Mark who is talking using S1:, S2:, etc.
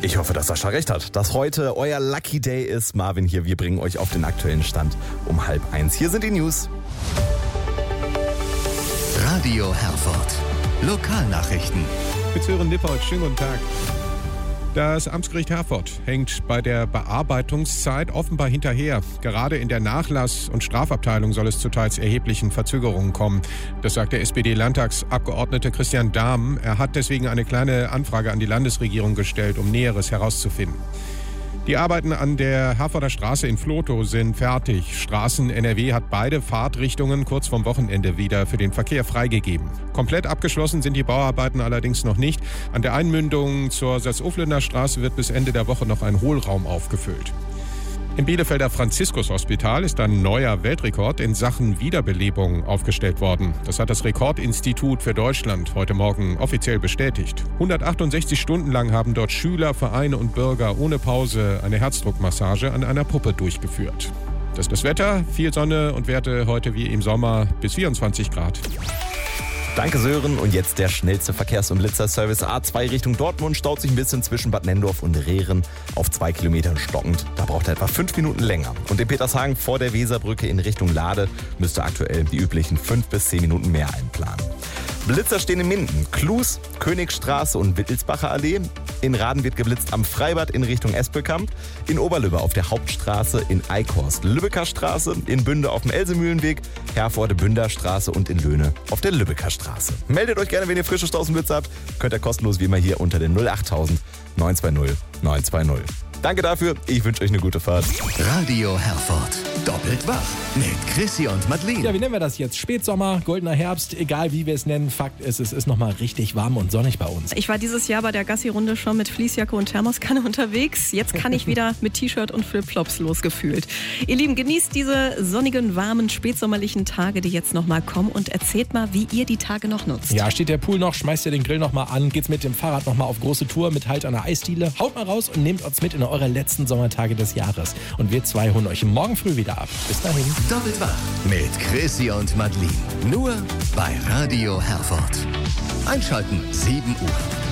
S1: Ich hoffe, dass Sascha recht hat, dass heute euer Lucky Day ist. Marvin hier, wir bringen euch auf den aktuellen Stand um 12:30. Hier sind die News.
S2: Radio Herford. Lokalnachrichten.
S3: Mit Sören Lippold, schönen guten Tag. Das Amtsgericht Herford hängt bei der Bearbeitungszeit offenbar hinterher. Gerade in der Nachlass- und Strafabteilung soll es zu teils erheblichen Verzögerungen kommen. Das sagt der SPD-Landtagsabgeordnete Christian Dahm. Er hat deswegen eine kleine Anfrage an die Landesregierung gestellt, um Näheres herauszufinden. Die Arbeiten an der Herforder Straße in Vlotho sind fertig. Straßen NRW hat beide Fahrtrichtungen kurz vorm Wochenende wieder für den Verkehr freigegeben. Komplett abgeschlossen sind die Bauarbeiten allerdings noch nicht. An der Einmündung zur Salzuflener Straße wird bis Ende der Woche noch ein Hohlraum aufgefüllt. Im Bielefelder Franziskus-Hospital ist ein neuer Weltrekord in Sachen Wiederbelebung aufgestellt worden. Das hat das Rekordinstitut für Deutschland heute Morgen offiziell bestätigt. 168 Stunden lang haben dort Schüler, Vereine und Bürger ohne Pause eine Herzdruckmassage an einer Puppe durchgeführt. Das ist das Wetter, viel Sonne und Werte heute wie im Sommer bis 24 Grad.
S1: Danke Sören und jetzt der schnellste Verkehrs- und Blitzerservice. A2 Richtung Dortmund staut sich ein bisschen zwischen Bad Nenndorf und Rehren auf 2 Kilometern stockend. Da braucht er etwa 5 Minuten länger. Und in Petershagen vor der Weserbrücke in Richtung Lade müsste aktuell die üblichen 5 bis 10 Minuten mehr einplanen. Blitzer stehen in Minden, Klus, Königstraße und Wittelsbacher Allee. In Raden wird geblitzt am Freibad in Richtung Espelkamp. In Oberlübbe auf der Hauptstraße, in Eichhorst Lübecker Straße, in Bünde auf dem Elsemühlenweg, Herforde Bünder Straße und in Löhne auf der Lübecker Straße. Meldet euch gerne, wenn ihr frische Straußenblitze habt. Könnt ihr kostenlos wie immer hier unter den 08000 920 920. Danke dafür, ich wünsche euch eine gute Fahrt.
S2: Radio Herford. Doppelt wach mit Chrissy und Madeleine.
S4: Ja, wie nennen wir das jetzt? Spätsommer, goldener Herbst, egal wie wir es nennen. Fakt ist, es ist nochmal richtig warm und sonnig bei uns.
S5: Ich war dieses Jahr bei der Gassi-Runde schon mit Fließjacke und Thermoskanne unterwegs. Jetzt kann ich wieder mit T-Shirt und Flipflops losgefühlt. Ihr Lieben, genießt diese sonnigen, warmen, spätsommerlichen Tage, die jetzt nochmal kommen und erzählt mal, wie ihr die Tage noch nutzt.
S4: Ja, steht der Pool noch, schmeißt ihr den Grill nochmal an, geht's mit dem Fahrrad nochmal auf große Tour mit Halt an der Eisdiele. Haut mal raus und nehmt uns mit in eure letzten Sommertage des Jahres. Und wir zwei holen euch morgen früh wieder ab. Bis dahin.
S2: Doppelt wach mit Chrissy und Madeleine. Nur bei Radio Herford. Einschalten 7 Uhr.